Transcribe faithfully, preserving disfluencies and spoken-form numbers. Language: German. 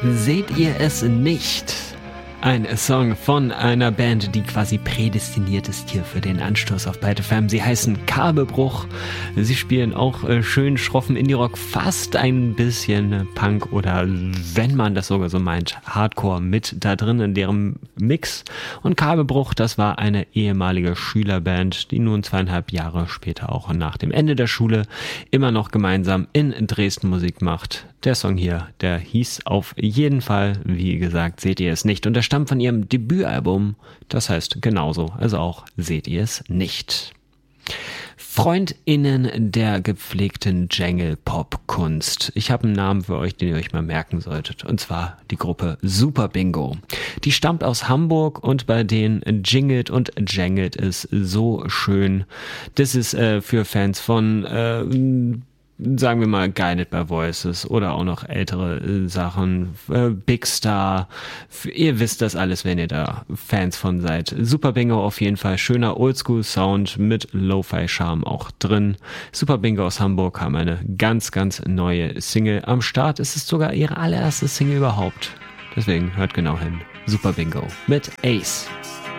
Seht ihr es nicht? Ein Song von einer Band, die quasi prädestiniert ist hier für den Anstoß auf Byte F M. Sie heißen Kabelbruch. Sie spielen auch äh, schön schroffen Indie-Rock, fast ein bisschen Punk oder, wenn man das sogar so meint, Hardcore mit da drin in deren Mix. Und Kabelbruch, das war eine ehemalige Schülerband, die nun zweieinhalb Jahre später auch nach dem Ende der Schule immer noch gemeinsam in Dresden Musik macht. Der Song hier, der hieß auf jeden Fall, wie gesagt, seht ihr es nicht. Und der stammt von ihrem Debütalbum, das heißt genauso, also auch seht ihr es nicht. FreundInnen der gepflegten Jangle-Pop-Kunst. Ich habe einen Namen für euch, den ihr euch mal merken solltet. Und zwar die Gruppe Super Bingo. Die stammt aus Hamburg und bei denen jingelt und jangelt es so schön. Das ist äh, für Fans von äh, sagen wir mal Guided by Voices oder auch noch ältere äh, Sachen, äh, Big Star, ihr wisst das alles, wenn ihr da Fans von seid. Super Bingo auf jeden Fall, schöner Oldschool-Sound mit Lo-Fi-Charme auch drin. Super Bingo aus Hamburg haben eine ganz, ganz neue Single am Start. Es ist sogar ihre allererste Single überhaupt. Deswegen hört genau hin. Super Bingo mit Ace.